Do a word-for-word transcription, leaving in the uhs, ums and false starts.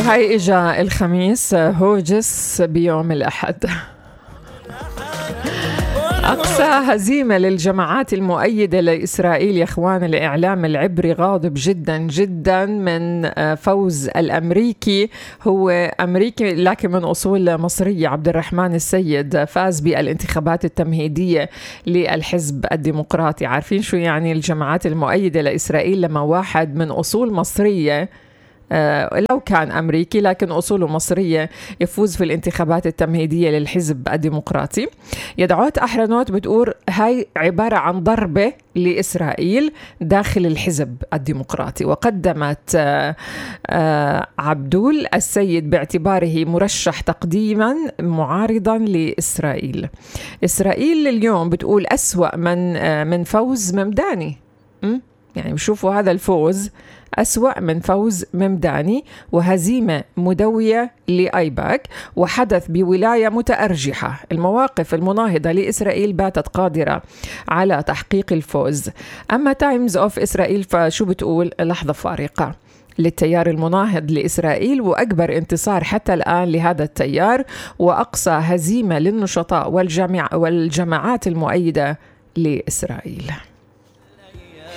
وهي إجا الخميس هوجس بيوم الأحد. أقصى هزيمة للجماعات المؤيدة لإسرائيل يا إخوان. الإعلام العبري غاضب جدا جدا من فوز الأمريكي، هو أمريكي لكن من أصول مصرية، عبد الرحمن السيد، فاز بالانتخابات التمهيدية للحزب الديمقراطي. عارفين شو يعني الجماعات المؤيدة لإسرائيل لما واحد من أصول مصرية لو كان أمريكي لكن أصوله مصرية يفوز في الانتخابات التمهيدية للحزب الديمقراطي؟ يدعوت أحرنوت بتقول هاي عبارة عن ضربة لإسرائيل داخل الحزب الديمقراطي. وقدمت عبدول السيد باعتباره مرشح تقديما معارضا لإسرائيل. إسرائيل اليوم بتقول أسوأ من من فوز ممداني. يعني بشوفوا هذا الفوز أسوأ من فوز ممداني وهزيمة مدوية لأيباك وحدث بولاية متأرجحة. المواقف المناهضة لإسرائيل باتت قادرة على تحقيق الفوز. أما تايمز أوف إسرائيل فشو بتقول؟ لحظة فارقة للتيار المناهض لإسرائيل وأكبر انتصار حتى الآن لهذا التيار وأقصى هزيمة للنشطاء والجماعات المؤيدة لإسرائيل.